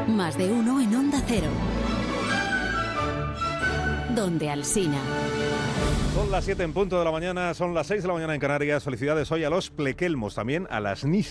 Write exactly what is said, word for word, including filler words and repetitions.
Más de uno en Onda Cero. Donde Alsina. Son las siete en punto de la mañana, son las seis de la mañana en Canarias. Felicidades hoy a los plequelmos, también a las Nisi.